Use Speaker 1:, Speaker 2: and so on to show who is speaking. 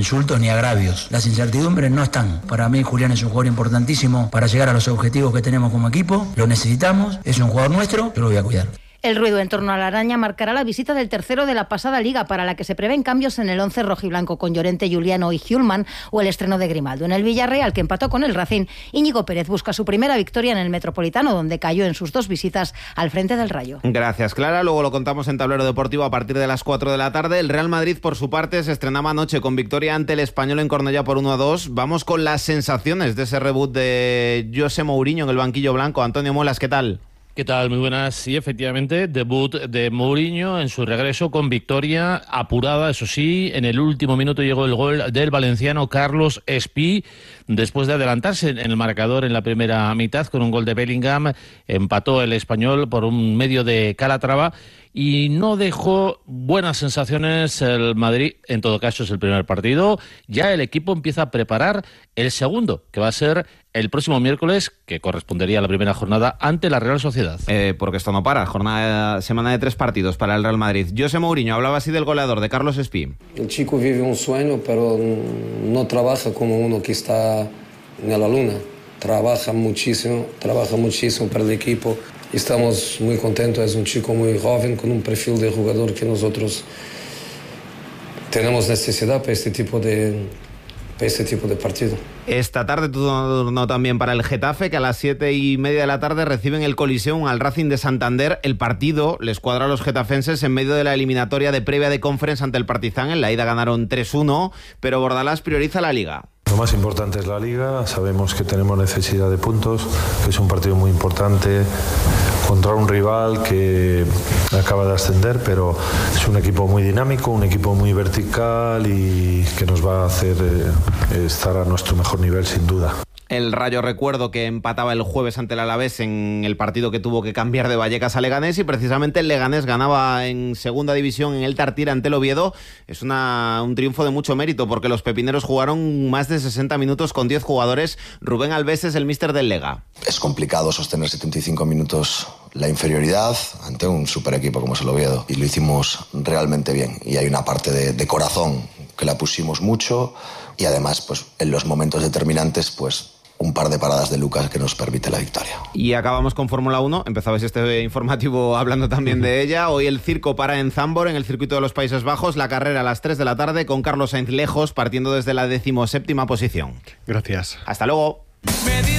Speaker 1: insultos ni agravios. Las incertidumbres no están. Para mí Julián es un jugador importantísimo para llegar a los objetivos que tenemos como equipo. Lo necesitamos, es un jugador nuestro, yo lo voy a cuidar.
Speaker 2: El ruido en torno a la araña marcará la visita del tercero de la pasada Liga, para la que se prevén cambios en el 11 rojiblanco con Llorente, Juliano y Hjulmand, o el estreno de Grimaldo. En el Villarreal, que empató con el Racing, Íñigo Pérez busca su primera victoria en el Metropolitano, donde cayó en sus 2 visitas al frente del Rayo.
Speaker 3: Gracias, Clara. Luego lo contamos en Tablero Deportivo a partir de las 4 de la tarde. El Real Madrid, por su parte, se estrenaba anoche con victoria ante el Español en Cornellá por 1-2. Vamos con las sensaciones de ese reboot de José Mourinho en el banquillo blanco. Antonio Muelas, ¿qué tal?
Speaker 4: ¿Qué tal? Muy buenas. Sí, efectivamente, debut de Mourinho en su regreso con victoria apurada, eso sí. En el último minuto llegó el gol del valenciano Carlos Espí, después de adelantarse en el marcador en la primera mitad con un gol de Bellingham. Empató el Español por un medio de Calatrava y no dejó buenas sensaciones el Madrid. En todo caso, es el primer partido. Ya el equipo empieza a preparar el segundo, que va a ser el próximo miércoles, que correspondería a la primera jornada ante la Real Sociedad.
Speaker 3: Porque esto no para. Semana de 3 partidos para el Real Madrid. José Mourinho hablaba así del goleador, de Carlos Espí.
Speaker 5: El chico vive un sueño, pero no trabaja como uno que está en la luna. Trabaja muchísimo para el equipo. Estamos muy contentos. Es un chico muy joven con un perfil de jugador que nosotros tenemos necesidad para este tipo de partido.
Speaker 3: Esta tarde turno también para el Getafe, que a las 7:30 de la tarde reciben el Coliseum al Racing de Santander. El partido les cuadra a los getafenses en medio de la eliminatoria de previa de Conference ante el Partizan. En la ida ganaron 3-1, pero Bordalás prioriza la Liga.
Speaker 6: Lo más importante es la Liga. Sabemos que tenemos necesidad de puntos, que es un partido muy importante contra un rival que acaba de ascender, pero es un equipo muy dinámico, un equipo muy vertical y que nos va a hacer estar a nuestro mejor nivel sin duda.
Speaker 3: El Rayo, recuerdo que empataba el jueves ante el Alavés en el partido que tuvo que cambiar de Vallecas a Leganés, y precisamente el Leganés ganaba en segunda división en el Tartiere ante el Oviedo. Es un triunfo de mucho mérito, porque los pepineros jugaron más de 60 minutos con 10 jugadores. Rubén Alves es el míster del Lega.
Speaker 7: Es complicado sostener 75 minutos la inferioridad ante un super equipo como es el Oviedo, y lo hicimos realmente bien, y hay una parte de corazón que la pusimos mucho, y además pues en los momentos determinantes pues un par de paradas de Lucas que nos permite la victoria.
Speaker 3: Y acabamos con Fórmula 1. Empezabais este informativo hablando también de ella. Hoy el circo para en Zandvoort, en el circuito de los Países Bajos. La carrera a las 3 de la tarde con Carlos Sainz lejos, partiendo desde la 17ª posición.
Speaker 8: Gracias.
Speaker 3: Hasta luego.